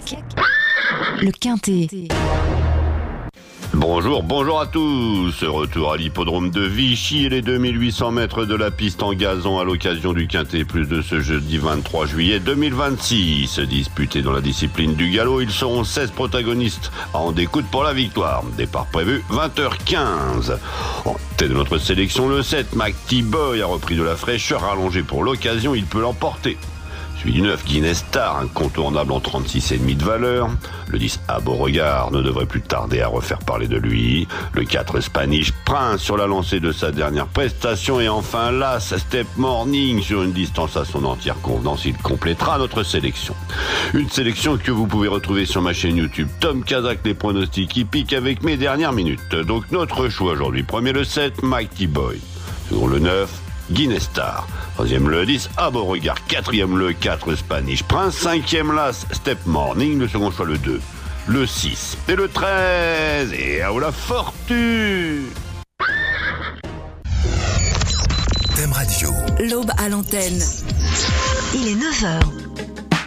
le Quintet. Bonjour à tous. Retour à l'hippodrome de Vichy et les 2800 mètres de la piste en gazon à l'occasion du Quintet Plus de ce jeudi 23 juillet 2026. Disputés dans la discipline du galop, ils seront 16 protagonistes en découte pour la victoire. Départ prévu 20h15. En tête de notre sélection, le 7, Mighty Boy a repris de la fraîcheur, rallongé pour l'occasion, il peut l'emporter. Suivi du 9, Guinness Star, incontournable en 36,5 de valeur. Le 10, à Beauregard, ne devrait plus tarder à refaire parler de lui. Le 4, Spanish Prince, sur la lancée de sa dernière prestation. Et enfin, l'As, Step Morning, sur une distance à son entière convenance. Il complétera notre sélection. Une sélection que vous pouvez retrouver sur ma chaîne YouTube Tom Kazak, les pronostics hippiques avec mes dernières minutes. Donc notre choix aujourd'hui. Premier le 7, Mighty Boy. Second le 9, Guinness Star. Troisième le 10, à Beauregard. Quatrième le 4, Spanish Prince. Cinquième l'As, Step Morning. Le second choix le 2, le 6 et le 13. Et à la fortune. Thème Radio. L'aube à l'antenne. Il est 9h.